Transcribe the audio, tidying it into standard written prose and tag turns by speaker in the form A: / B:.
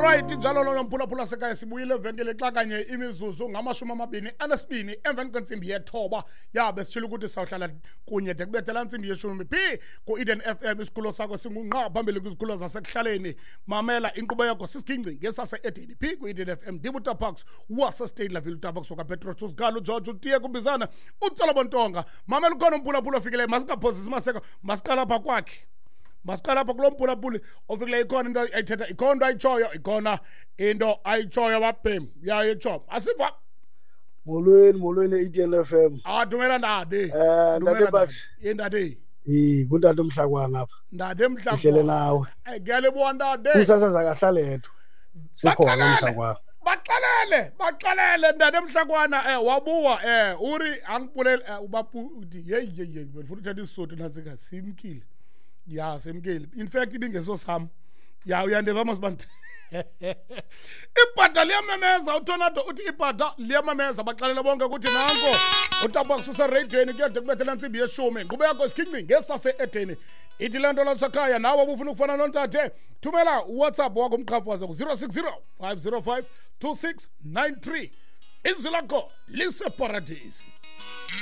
A: Alright, njalo lona mphulaphula sekhaya sibuyile evenkele xa kanye imizuzu ngamashumi 22 emveni kwentsimbi yethoba yabe sitshila ukuthi sawuhlala kunye de kubethela ntsimbi yeshumi phi ku Eden FM isikhulo sakho singunqa phambili kwizikhulo zasekuhlaleni. Mamela inkqubo yakho sisigingci ngesase Eden phi ku Eden FM Dibuta Parks wase State Level Tabak soka Petrotus Galo George utiye kubizana utsala bontonga. Mamela ukhona umphulaphula ofikile masikaphosisa maseka masiqala pha kwakhe. Masikala apha kulo mphulaphuli ofikile ikhona into ayithetha ikhona into ayitshoyo ikhona into ayitshoyo babhem yayetsho asiva
B: molweni Eden FM
A: dumela ndade
B: ndade bathi
A: indade
B: kuntata umhlakwana apha
A: ndade emhlakwana
B: ihlele nawe
A: ngiyalebona ndade
B: usasaza kahlale lethu sikhona umhlakwana
A: baxelele ndade emhlakwana wabuwa uri angipulele ubaputi hey befuna uthatha isisotho nasika simkile ya semkeli in fact ibingeso sam ya uyandeva masibante ibhada liyamemeza uTornado uthi ibhada liyamemeza baxelela bonke ukuthi nanko utapa kususa radioini kuyade kubethela ntsimbi yeshumi ngqube yakho isikhinci ngesase Eden ithi lento lasekhaya nawe ubufuna ukufana nontate thumela WhatsApp wakho umqhafaza ku 060 505 2693 izwi lakho lise paradise.